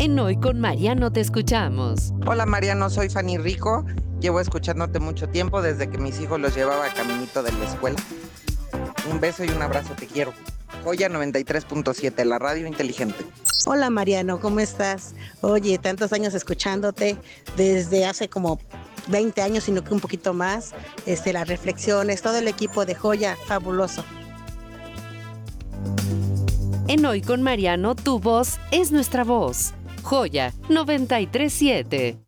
En Hoy con Mariano te escuchamos. Hola Mariano, soy Fanny Rico. Llevo escuchándote mucho tiempo desde que mis hijos los llevaba caminito de la escuela. Un beso y un abrazo, te quiero. Joya 93.7, la radio inteligente. Hola Mariano, ¿cómo estás? Oye, tantos años escuchándote, desde hace como 20 años, sino que un poquito más, las reflexiones, todo el equipo de Joya, fabuloso. En Hoy con Mariano, tu voz es nuestra voz. Joya 93.7.